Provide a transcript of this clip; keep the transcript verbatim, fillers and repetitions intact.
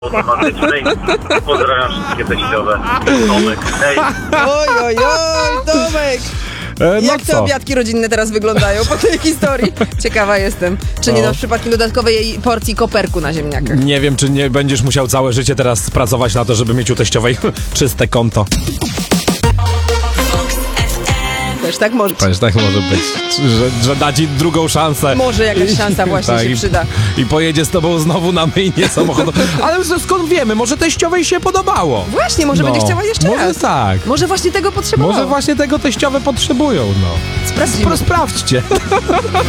automatycznej. Pozdrawiam wszystkie teściowe. Tomek, hej. Oj, oj, oj, Tomek! E, no Jak te co? obiadki rodzinne teraz wyglądają po tej historii? Ciekawa jestem. Czy nie No. dasz przypadkiem dodatkowej porcji koperku na ziemniakach? Nie wiem, czy nie będziesz musiał całe życie teraz pracować na to, żeby mieć u teściowej czyste konto. Też tak może. Też tak może być, że, że da ci drugą szansę. Może jakaś szansa właśnie się i, przyda. I pojedzie z tobą znowu na myjnie samochodu. Ale z- skąd wiemy? Może teściowej się podobało. Właśnie, może No, będzie chciała jeszcze może raz. tak. Może właśnie tego potrzebowała. Może właśnie tego teściowe potrzebują, no. Sprawdzimy. Sprawdźcie.